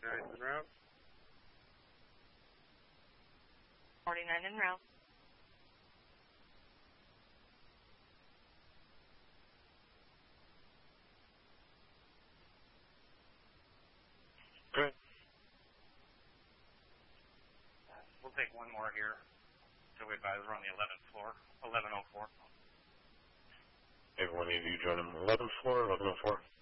49 en route. 49 en route. Good. We'll take one more here. So we advise we're on the 11th floor, 1104. Everyone, need you join them 11th floor, 1104.